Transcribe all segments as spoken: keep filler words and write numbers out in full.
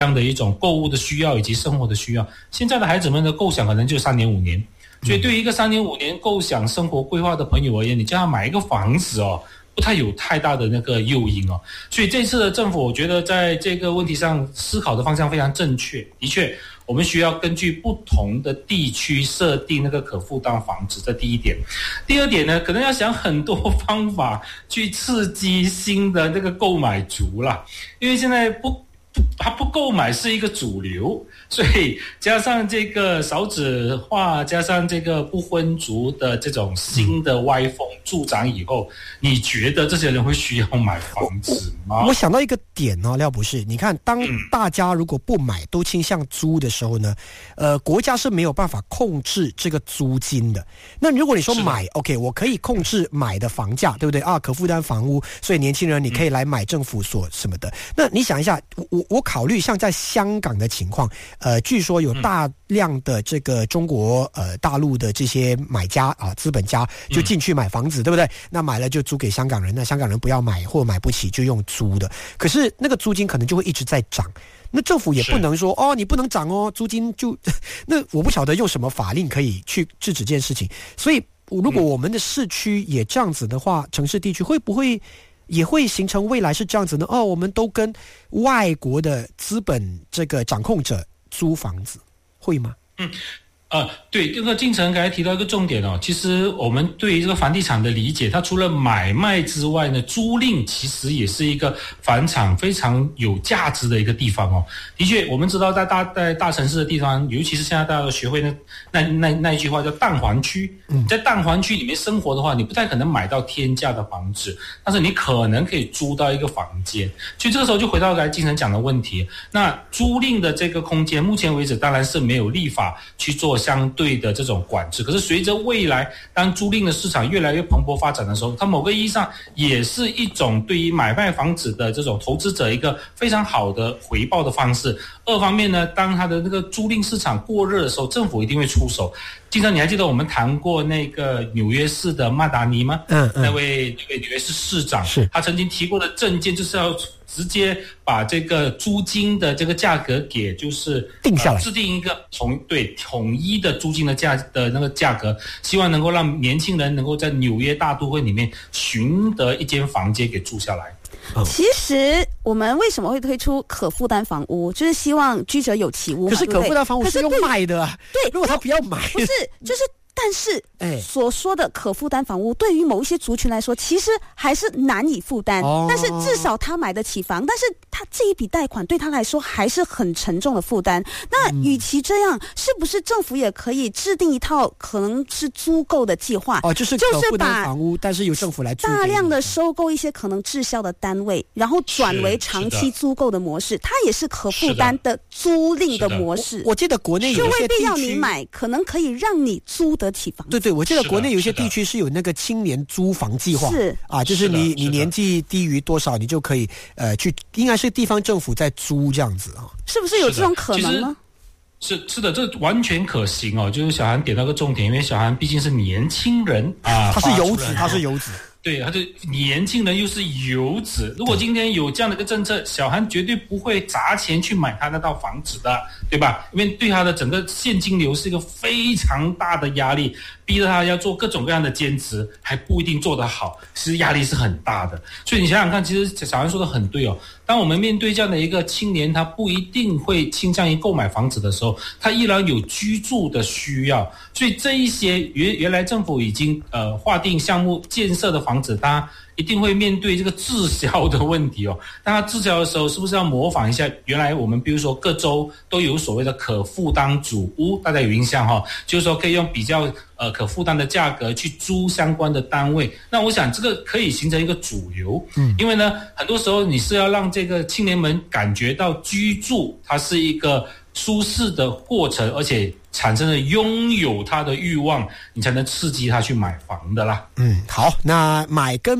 样的一种购物的需要以及生活的需要。现在的孩子们的构想可能就三年五年，所以对于一个三年五年构想生活规划的朋友而言，你叫他买一个房子哦，不太有太大的那个诱因哦。所以这次的政府，我觉得在这个问题上思考的方向非常正确。的确，我们需要根据不同的地区设定那个可负担房子，这第一点。第二点呢，可能要想很多方法去刺激新的这个购买族啦，因为现在不。他不购买是一个主流，所以加上这个少子化，加上这个不婚族的这种新的歪风助长以后，你觉得这些人会需要买房子吗？ 我, 我想到一个点哦，廖博士，你看，当大家如果不买，都倾向租的时候呢，呃，国家是没有办法控制这个租金的。那如果你说买 ，OK， 我可以控制买的房价，对不对啊？可负担房屋，所以年轻人你可以来买政府所什么的。那你想一下，我我考虑像在香港的情况，呃，据说有大量的这个中国呃大陆的这些买家啊，资本家就进去买房子，对不对？那买了就租给香港人，那香港人不要买或买不起就用租的，可是那个租金可能就会一直在涨。那政府也不能说哦，你不能涨哦，租金就那我不晓得用什么法令可以去制止这件事情。所以如果我们的市区也这样子的话，城市地区会不会也会形成未来是这样子呢？哦，我们都跟外国的资本这个掌控者租房子，会吗？ 嗯。呃，对，这个进程刚才提到一个重点哦，其实我们对于这个房地产的理解，它除了买卖之外呢，租赁其实也是一个房产非常有价值的一个地方哦。的确，我们知道在大在大城市的地方，尤其是现在大家都学会那那那那一句话叫蛋黄区，在蛋黄区里面生活的话，你不太可能买到天价的房子，但是你可能可以租到一个房间。所以这个时候就回到刚才进程讲的问题，那租赁的这个空间，目前为止当然是没有立法去做相对的这种管制，可是随着未来当租赁的市场越来越蓬勃发展的时候，它某个意义上也是一种对于买卖房子的这种投资者一个非常好的回报的方式。二方面呢，当它的那个租赁市场过热的时候，政府一定会出手。经常你还记得我们谈过那个纽约市的曼达尼吗？嗯嗯，那位那位纽约市市长，是他曾经提过的政见就是要直接把这个租金的这个价格给就是定下来， 呃、制定一个统对统一的租金的价的那个价格，希望能够让年轻人能够在纽约大都会里面寻得一间房间给住下来。 其实我们为什么会推出可负担房屋，就是希望居者有其屋嘛。 可是可负担房屋是用卖的啊， 对， 如果他不要买， 不是就是。但是，哎，所说的可负担房屋，对于某一些族群来说，其实还是难以负担。哦、但是至少他买得起房，但是他这一笔贷款对他来说还是很沉重的负担。那与其这样，是不是政府也可以制定一套可能是租购的计划？ 哦，就是可负担房屋，但是由政府来租， 大量的收购一些可能滞销的单位，然后转为长期租购的模式，它也是可负担的租赁的模式。 我, 我记得国内有些地区就未必要你买，可能可以让你租得起房子。 对对，我记得国内有些地区是有那个青年租房计划， 是啊，就是你你年纪低于多少，你就可以呃去，应该是地方政府在租这样子啊， 是不是有这种可能呢？ 是是的，这完全可行哦。就是小韩点到个重点，因为小韩毕竟是年轻人啊， 他是游子，他是游子。 对，他就年轻人又是游子，如果今天有这样的一个政策，小韩绝对不会砸钱去买他那套房子的，对吧？因为对他的整个现金流是一个非常大的压力，逼着他要做各种各样的兼职，还不一定做得好，其实压力是很大的。所以你想想看，其实小韩说的很对哦。当我们面对这样的一个青年，他不一定会倾向于购买房子的时候，他依然有居住的需要，所以这一些原原来政府已经呃划定项目建设的房子，它一定会面对这个滞销的问题哦。当它滞销的时候，是不是要模仿一下原来我们比如说各州都有所谓的可负担主屋，大家有印象哈、哦？就是说可以用比较呃可负担的价格去租相关的单位。那我想这个可以形成一个主流，嗯，因为呢，很多时候你是要让这个青年们感觉到居住它是一个舒适的过程，而且产生了拥有它的欲望，你才能刺激他去买房的啦。 嗯，好，那买跟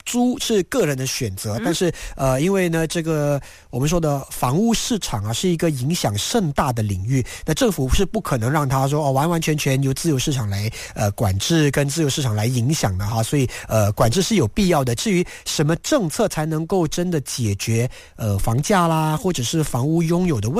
租是个人的选择，嗯、但是呃，因为呢，这个我们说的房屋市场啊，是一个影响甚大的领域，那政府是不可能让他说哦，完完全全由自由市场来呃管制跟自由市场来影响的哈，所以呃，管制是有必要的。至于什么政策才能够真的解决呃房价啦，或者是房屋拥有的问题。